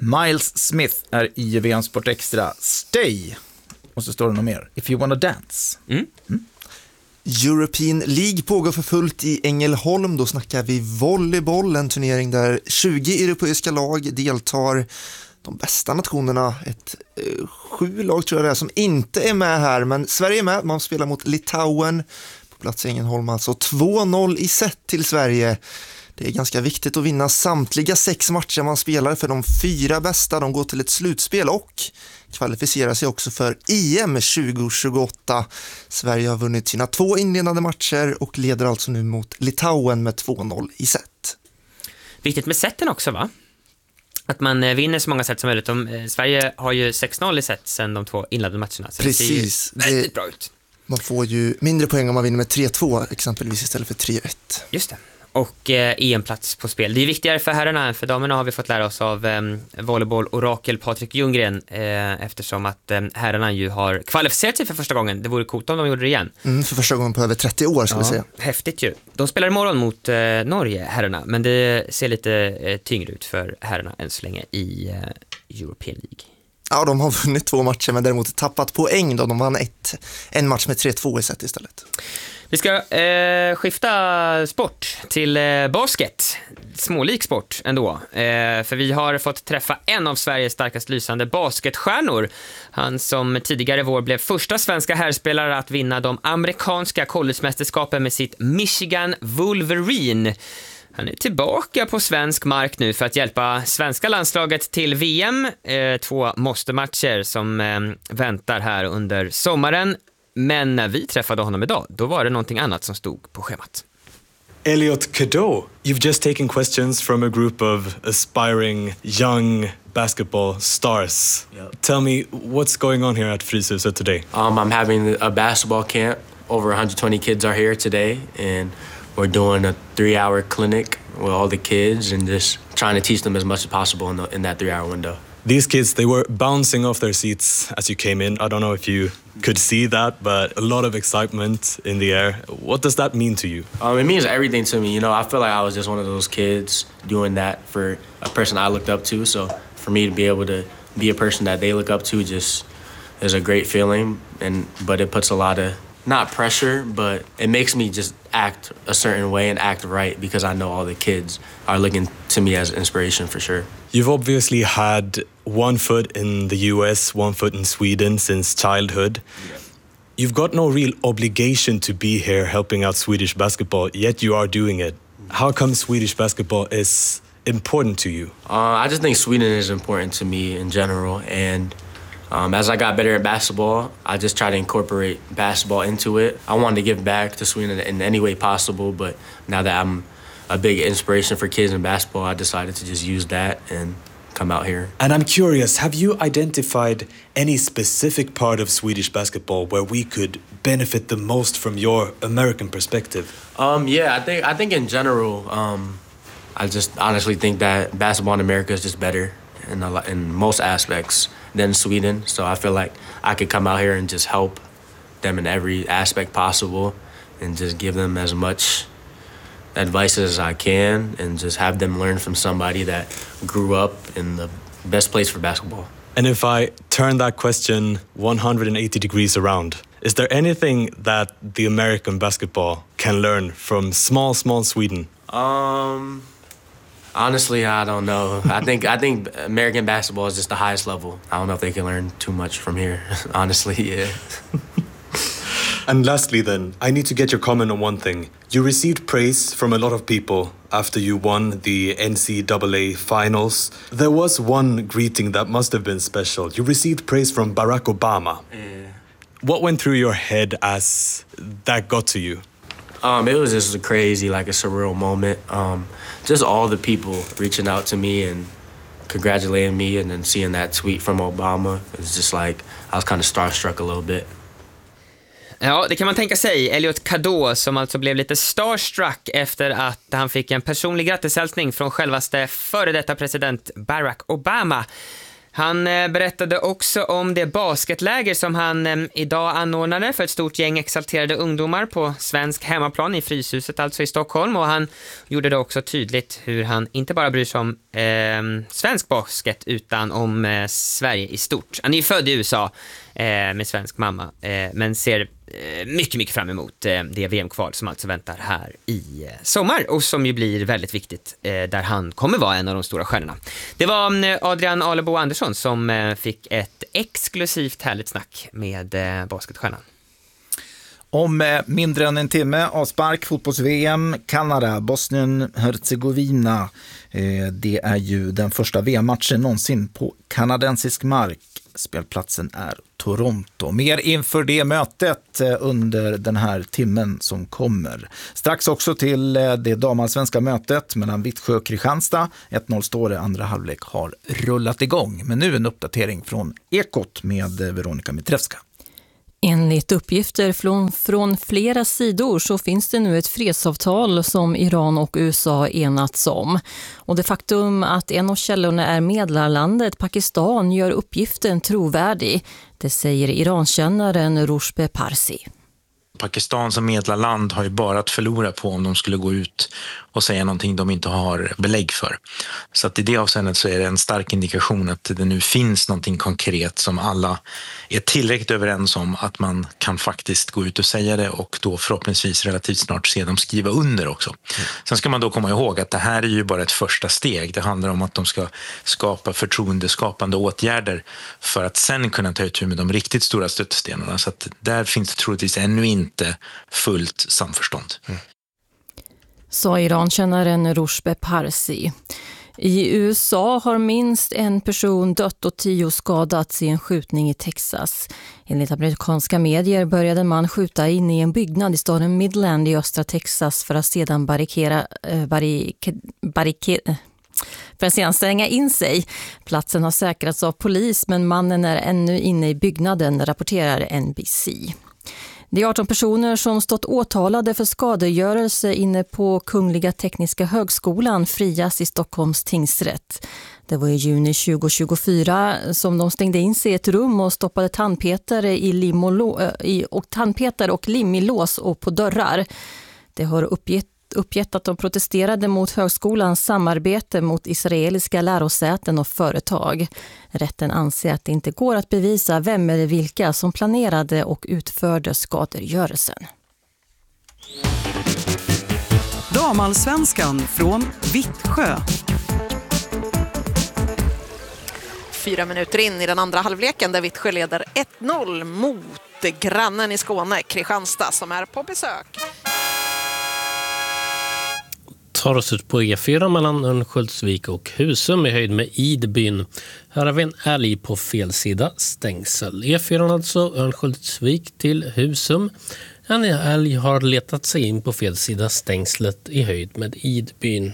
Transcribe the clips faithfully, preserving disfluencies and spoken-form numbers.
Miles Smith är i V M Sport Extra. Stay. Och så står det något mer. If you wanna dance. Mm. Mm. European League pågår för fullt i Ängelholm. Då snackar vi volleyboll, en turnering där tjugo europeiska lag deltar. De bästa nationerna, ett eh, sju lag tror jag det är som inte är med här, men Sverige är med. Man spelar mot Litauen på plats i Ängelholm, alltså två noll i set till Sverige. Det är ganska viktigt att vinna samtliga sex matcher man spelar, för de fyra bästa de går till ett slutspel och kvalificerar sig också för E M tjugo tjugoåtta. Sverige har vunnit sina två inledande matcher och leder alltså nu mot Litauen med två noll i set. Viktigt med seten också, va? Att man vinner så många set som möjligt. De, Sverige har ju sex noll i set sen de två inledande matcherna. Så precis. Det ser ju väldigt bra ut. Man får ju mindre poäng om man vinner med tre två exempelvis istället för tre ett. Just det. Och eh, E M-plats på spel. Det är viktigare för herrarna än för damerna, har vi fått lära oss av eh, volleyboll-orakel Patrik Ljunggren, eh, eftersom att eh, herrarna ju har kvalificerat sig för första gången. Det vore coolt om de gjorde det igen. Mm, för första gången på över trettio år, ska ja, vi säga. Häftigt ju. De spelar imorgon mot eh, Norge, herrarna, men det ser lite eh, tyngre ut för herrarna än så länge i eh, European League. Ja, de har vunnit två matcher men däremot tappat poäng då. De vann ett, en match med tre två i set istället. Vi ska eh, skifta sport till eh, basket. Smålik sport ändå. Eh, för vi har fått träffa en av Sveriges starkast lysande basketstjärnor. Han som tidigare vår blev första svenska herrspelare att vinna de amerikanska collegemästerskapen med sitt Michigan Wolverine. Han är tillbaka på svensk mark nu för att hjälpa svenska landslaget till V M. Eh, två måste-matcher som eh, väntar här under sommaren. Men när vi träffade honom idag, då var det någonting annat som stod på schemat. Elliot Cadeau, you've just taken questions from a group of aspiring young basketball stars. Yep. Tell me, what's going on here at Fryshuset today? Um, I'm having a basketball camp. Over one hundred twenty kids are here today, and we're doing a three-hour clinic with all the kids and just trying to teach them as much as possible in, the, in that three-hour window. These kids, they were bouncing off their seats as you came in. I don't know if you could see that, but a lot of excitement in the air. What does that mean to you? Um, it means everything to me. You know, I feel like I was just one of those kids doing that for a person I looked up to. So for me to be able to be a person that they look up to just is a great feeling. And but it puts a lot of, not pressure, but it makes me just act a certain way and act right because I know all the kids are looking to me as inspiration for sure. You've obviously had one foot in the U S, one foot in Sweden since childhood. Yeah. You've got no real obligation to be here helping out Swedish basketball, yet you are doing it. How come Swedish basketball is important to you? Uh, I just think Sweden is important to me in general, and um, as I got better at basketball, I just try to incorporate basketball into it. I wanted to give back to Sweden in any way possible, but now that I'm a big inspiration for kids in basketball, I decided to just use that and come out here. And I'm curious, have you identified any specific part of Swedish basketball where we could benefit the most from your American perspective? Um, yeah, I think I think in general, um, I just honestly think that basketball in America is just better in a lot, in most aspects than Sweden. So I feel like I could come out here and just help them in every aspect possible and just give them as much advice as I can and just have them learn from somebody that grew up in the best place for basketball. And if I turn that question one hundred eighty degrees around, is there anything that the American basketball can learn from small, small Sweden? Um, honestly, I don't know. I think I think American basketball is just the highest level. I don't know if they can learn too much from here. Honestly, yeah. And lastly then, I need to get your comment on one thing. You received praise from a lot of people after you won the N C double A finals. There was one greeting that must have been special. You received praise from Barack Obama. Yeah. What went through your head as that got to you? Um, it was just a crazy, like a surreal moment. Um, just all the people reaching out to me and congratulating me, and then seeing that tweet from Obama, it was just like I was kind of starstruck a little bit. Ja, det kan man tänka sig. Elliot Cadeau som alltså blev lite starstruck efter att han fick en personlig grattishälsning från självaste före detta president Barack Obama. Han eh, berättade också om det basketläger som han eh, idag anordnade för ett stort gäng exalterade ungdomar på svensk hemmaplan i Fryshuset, alltså i Stockholm. Och han gjorde det också tydligt hur han inte bara bryr sig om eh, svensk basket utan om eh, Sverige i stort. Han är ju född i U S A eh, med svensk mamma, eh, men ser eh, mycket, mycket fram emot eh, det V M-kval som alltså väntar här i eh, sommar och som ju blir väldigt viktigt eh, där han kommer vara en av de stora stjärnorna. Det var eh, Adrian Alebo Andersson som eh, fick ett exklusivt härligt snack med eh, basketstjärnan. Om eh, mindre än en timme avspark, fotbolls-V M, Kanada, Bosnien-Herzegovina. Eh, det är ju den första V M-matchen någonsin på kanadensisk mark. Spelplatsen är Toronto. Mer inför det mötet eh, under den här timmen som kommer. Strax också till eh, det damallsvenska mötet mellan Vittsjö och Kristianstad. ett noll står det, andra halvlek har rullat igång. Men nu en uppdatering från Ekot med eh, Veronica Mitrevska. Enligt uppgifter från, från flera sidor så finns det nu ett fredsavtal som Iran och U S A enats om. Och det faktum att en av källorna är medlarlandet Pakistan gör uppgiften trovärdig. Det säger Irankännaren Rushbe Parsi. Pakistan som medlarland har ju bara att förlora på om de skulle gå ut och säga någonting de inte har belägg för. Så att i det avseendet så är det en stark indikation att det nu finns någonting konkret som alla är tillräckligt överens om att man kan faktiskt gå ut och säga det och då förhoppningsvis relativt snart se dem skriva under också. Mm. Sen ska man då komma ihåg att det här är ju bara ett första steg. Det handlar om att de ska skapa förtroendeskapande åtgärder för att sen kunna ta itu med de riktigt stora stöttestenarna. Så att där finns det troligtvis ännu inte fullt samförstånd. Mm. Sa Irankännaren Rushbe Parsi. I U S A har minst en person dött och tio skadats i en skjutning i Texas. Enligt amerikanska medier började man skjuta in i en byggnad i staden Midland i östra Texas för att sedan barrikera, eh, barrik, barrikera, för att sedan stänga in sig. Platsen har säkrats av polis men mannen är ännu inne i byggnaden, rapporterar N B C. Det är arton personer som stått åtalade för skadegörelse inne på Kungliga Tekniska högskolan frias i Stockholms tingsrätt. Det var i juni tjugo tjugofyra som de stängde in sig i ett rum och stoppade tandpetare, i lim och, lå, i, och, tandpetare och lim i lås och på dörrar. Det har uppgett uppgett att de protesterade mot högskolans samarbete mot israeliska lärosäten och företag. Rätten anser att det inte går att bevisa vem eller vilka som planerade och utförde skadegörelsen. Damallsvenskan från Vittsjö. Fyra minuter in i den andra halvleken där Vittsjö leder ett noll mot grannen i Skåne, Kristianstad, som är på besök. Tar oss ut på E fyra mellan Örnsköldsvik och Husum i höjd med Idbyn. Här har vi en älg på fel sida, stängsel. E fyra alltså, Örnsköldsvik till Husum. En älg har letat sig in på fel sida stängslet i höjd med Idbyn.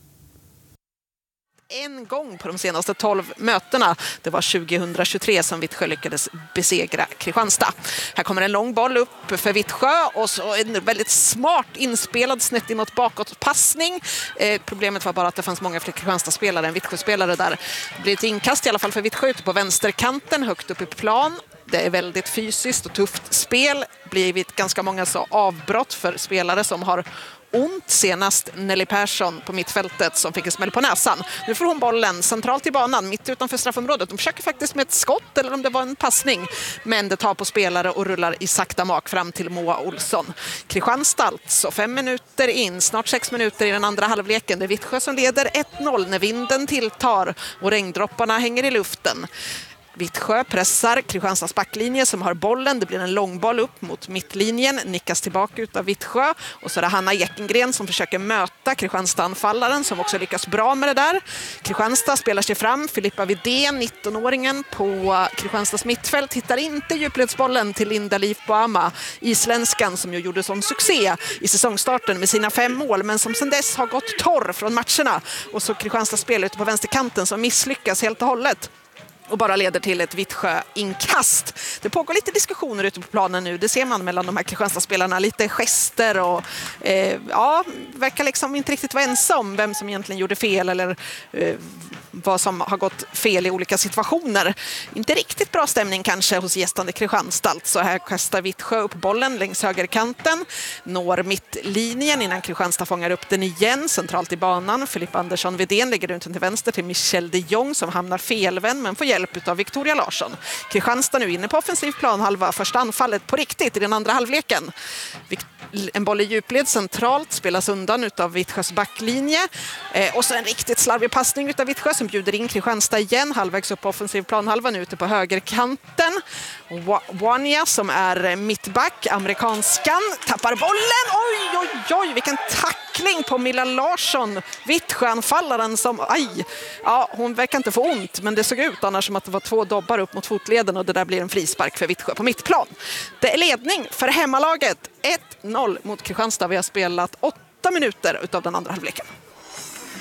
En gång på de senaste tolv mötena. Det var tjugohundratjugotre som Vittsjö lyckades besegra Kristianstad. Här kommer en lång boll upp för Vittsjö och så en väldigt smart inspelad snett inåt bakåt passning. Eh, problemet var bara att det fanns många fler Kristianstad-spelare än Vittsjö-spelare där. Det blir ett inkast i alla fall för Vittsjö ute på vänsterkanten, högt upp i plan. Det är väldigt fysiskt och tufft spel. Blivit ganska många så avbrott för spelare som har ont. Senast Nelly Persson på mittfältet som fick en smäll på näsan. Nu får hon bollen centralt i banan, mitt utanför straffområdet. De försöker faktiskt med ett skott eller om det var en passning. Men det tar på spelare och rullar i sakta mak fram till Moa Olsson. Kristianstad alltså, fem minuter in, snart sex minuter i den andra halvleken. Det är Vittsjö som leder ett noll när vinden tilltar och regndropparna hänger i luften. Vittsjö pressar Kristianstads backlinje som har bollen. Det blir en långboll upp mot mittlinjen. Nickas tillbaka ut av Vittsjö. Och så är det Hanna Jäckengren som försöker möta Kristianstad-anfallaren som också lyckas bra med det där. Kristianstad spelar sig fram. Filippa Widén, nittonåringen på Kristianstads mittfält, hittar inte djupledsbollen till Linda Liv-Boama, isländskan som ju gjorde sån succé i säsongstarten med sina fem mål men som sedan dess har gått torr från matcherna. Och så Kristianstads spel ute på vänsterkanten som misslyckas helt och hållet och bara leder till ett Vittsjö-inkast. Det pågår lite diskussioner ute på planen nu. Det ser man mellan de här Kristianstad-spelarna. Lite gester och eh, ja, verkar liksom inte riktigt vara ensam om vem som egentligen gjorde fel eller eh, vad som har gått fel i olika situationer. Inte riktigt bra stämning kanske hos gästande Kristianstad. Så här kastar Vittsjö upp bollen längs högerkanten, når mittlinjen innan Kristianstad fångar upp den igen centralt i banan. Filip Andersson Widén lägger runt den till vänster till Michel de Jong som hamnar felvänd men får hjälp av Victoria Larsson. Kristianstad nu inne på offensiv planhalva, första anfallet på riktigt i den andra halvleken. En boll i djupled centralt spelas undan utav Vittsjös backlinje. Eh, och så en riktigt slarvig passning utav Vittsjö som bjuder in Kristianstad igen. Halvvägs upp på offensiv planhalva nu ute på högerkanten. Wanya som är mittback, amerikanskan, tappar bollen. Oj, oj, oj, vilken tackling på Milla Larsson. Vittsjö-anfallaren som, aj, ja, hon verkar inte få ont, men det såg ut annars som att det var två dobbar upp mot fotleden och det där blir en frispark för Vittsjö på mittplan. Det är ledning för hemmalaget. ett noll mot Kristianstad. Vi har spelat åtta minuter utav den andra halvleken.